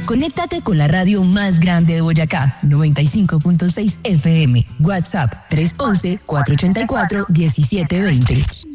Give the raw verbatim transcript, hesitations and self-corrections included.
Conéctate con la radio más grande de Boyacá, noventa y cinco punto seis F M. WhatsApp tres uno uno, cuatro ocho cuatro, uno siete dos cero.